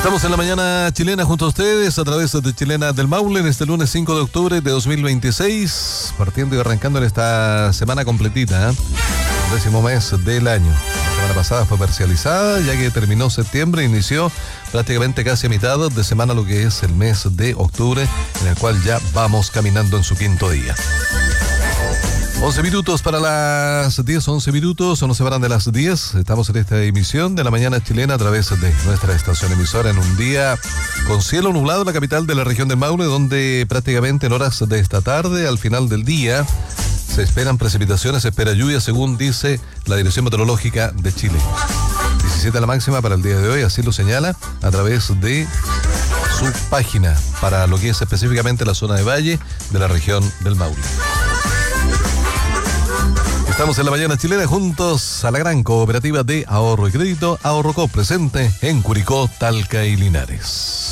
Estamos en la mañana chilena junto a ustedes a través de Chilena del Maule en este lunes 5 de octubre de 2026, partiendo y arrancando en esta semana completita, el 10º mes del año. La semana pasada fue parcializada, ya que terminó septiembre e inició prácticamente casi a mitad de semana lo que es el mes de octubre, en el cual ya vamos caminando en su quinto día. 11 minutos para las 10, 11 minutos, o no se van de las 10. Estamos en esta emisión de la mañana chilena a través de nuestra estación emisora en un día con cielo nublado en la capital de la región del Maule, donde prácticamente en horas de esta tarde, al final del día, se esperan precipitaciones, se espera lluvia, según dice la Dirección Meteorológica de Chile. 17 la máxima para el día de hoy, así lo señala a través de su página para lo que es específicamente la zona de Valle de la región del Maule. Estamos en la mañana chilena juntos a la gran cooperativa de ahorro y crédito Ahorrocop, presente en Curicó, Talca y Linares.